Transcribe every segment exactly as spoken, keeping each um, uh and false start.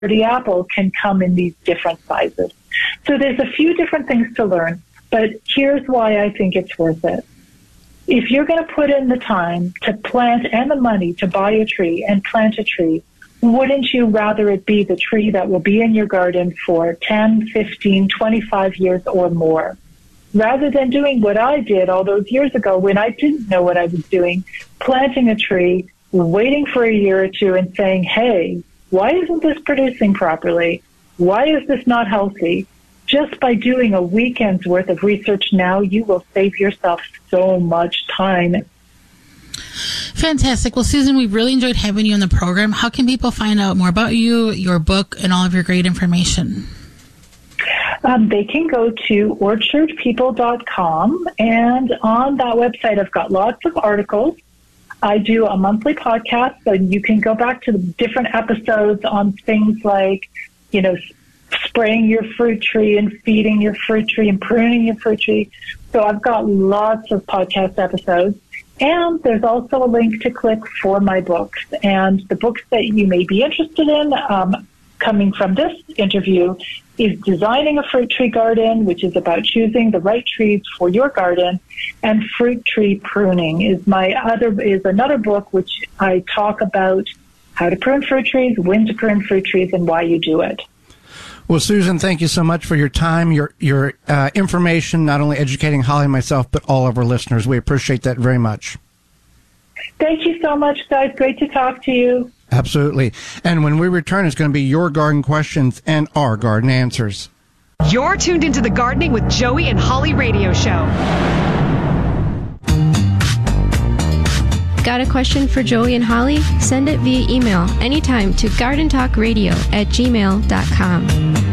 The apple can come in these different sizes. So there's a few different things to learn, but here's why I think it's worth it. If you're going to put in the time to plant and the money to buy a tree and plant a tree, wouldn't you rather it be the tree that will be in your garden for ten, fifteen, twenty-five years or more? Rather than doing what I did all those years ago when I didn't know what I was doing, planting a tree, waiting for a year or two and saying, hey, why isn't this producing properly? Why is this not healthy? Just by doing a weekend's worth of research now, you will save yourself so much time. Fantastic. Well, Susan, we've really enjoyed having you on the program. How can people find out more about you, your book, and all of your great information? Um, they can go to orchard people dot com, and on that website, I've got lots of articles. I do a monthly podcast, so you can go back to the different episodes on things like, you know, spraying your fruit tree and feeding your fruit tree and pruning your fruit tree. So I've got lots of podcast episodes. And there's also a link to click for my books. And the books that you may be interested in, um, coming from this interview, is Designing a Fruit Tree Garden, which is about choosing the right trees for your garden, and Fruit Tree Pruning is my other is another book which I talk about how to prune fruit trees, when to prune fruit trees, and why you do it. Well, Susan, thank you so much for your time, your your uh, information, not only educating Holly and myself, but all of our listeners. We appreciate that very much. Thank you so much, guys. Great to talk to you. Absolutely. And when we return, it's going to be your garden questions and our garden answers. You're tuned into the Gardening with Joey and Holly radio show. Got a question for Joey and Holly? Send it via email anytime to garden talk radio at gmail dot com.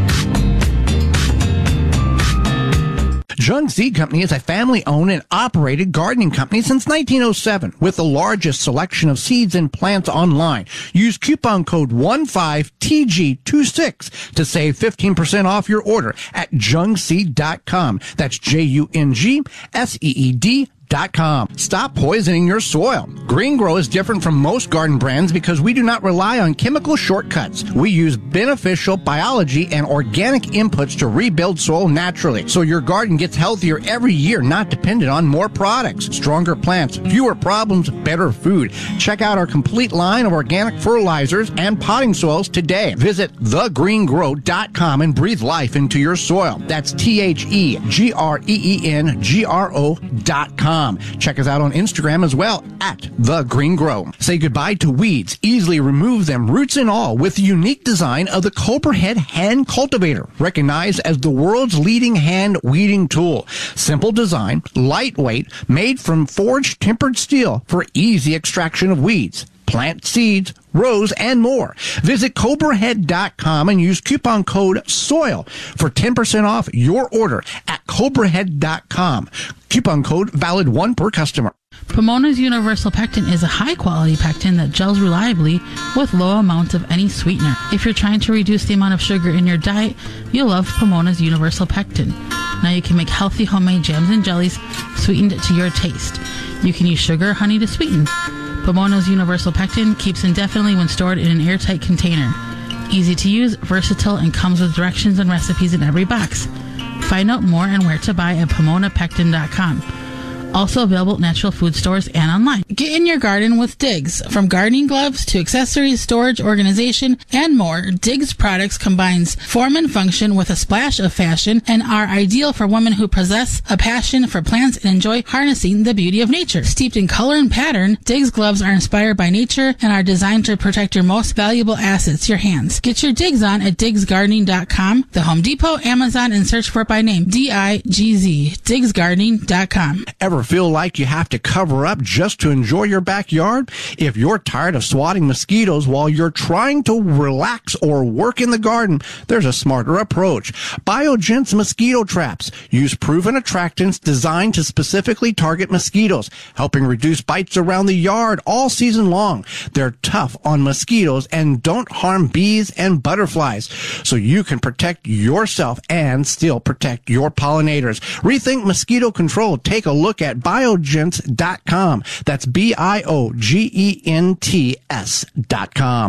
Jung Seed Company is a family-owned and operated gardening company since nineteen oh seven with the largest selection of seeds and plants online. Use coupon code one five T G two six to save fifteen percent off your order at jung seed dot com. That's J U N G S E E D Dot com. Stop poisoning your soil. Green Grow is different from most garden brands because we do not rely on chemical shortcuts. We use beneficial biology and organic inputs to rebuild soil naturally, so your garden gets healthier every year, not dependent on more products. Stronger plants, fewer problems, better food. Check out our complete line of organic fertilizers and potting soils today. Visit the green grow dot com and breathe life into your soil. That's T H E G R E E N G R O dot com. Check us out on Instagram as well at The Green Grow. Say goodbye to weeds. Easily remove them, roots and all, with the unique design of the Cobra-Head Hand Cultivator, recognized as the world's leading hand weeding tool. Simple design, lightweight, made from forged tempered steel for easy extraction of weeds, plant seeds, rows, and more. Visit cobra head dot com and use coupon code SOIL for ten percent off your order at cobra head dot com. Coupon code valid one per customer. Pomona's Universal Pectin is a high-quality pectin that gels reliably with low amounts of any sweetener. If you're trying to reduce the amount of sugar in your diet, you'll love Pomona's Universal Pectin. Now you can make healthy homemade jams and jellies sweetened to your taste. You can use sugar or honey to sweeten. Pomona's Universal Pectin keeps indefinitely when stored in an airtight container. Easy to use, versatile, and comes with directions and recipes in every box. Find out more and where to buy at pomona pectin dot com. Also available at natural food stores and online. Get in your garden with Diggs. From gardening gloves to accessories, storage, organization, and more, Diggs products combines form and function with a splash of fashion and are ideal for women who possess a passion for plants and enjoy harnessing the beauty of nature. Steeped in color and pattern, Diggs gloves are inspired by nature and are designed to protect your most valuable assets, your hands. Get your Diggs on at diggs gardening dot com, the Home Depot, Amazon, and search for it by name, D I G Z, diggs gardening dot com. Ever feel like you have to cover up just to enjoy your backyard? If you're tired of swatting mosquitoes while you're trying to relax or work in the garden, there's a smarter approach. BioGent's mosquito traps use proven attractants designed to specifically target mosquitoes, helping reduce bites around the yard all season long. They're tough on mosquitoes and don't harm bees and butterflies, so you can protect yourself and still protect your pollinators. Rethink mosquito control. Take a look at biogents dot com. That's B I O G E N T S dot com.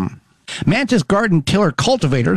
Mantis Garden Tiller Cultivators